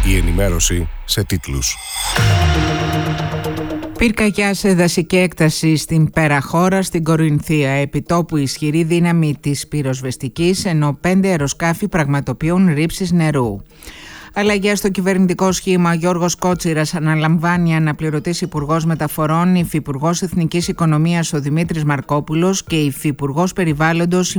Η ενημέρωση σε τίτλους. Πυρκαγιά σε δασική έκταση στην Περαχώρα στην Κορινθία. Επιτόπου ισχυρή δύναμη της πυροσβεστικής, ενώ 5 αεροσκάφη πραγματοποιούν ρήψεις νερού. Αλλαγές στο κυβερνητικό σχήμα. Γιώργος Κότσιρας αναλαμβάνει αναπληρωτής Υπουργός Μεταφορών, Υφυπουργός Εθνικής Οικονομίας ο Δημήτρης Μαρκόπουλος και Υφυπουργός Περιβάλλοντος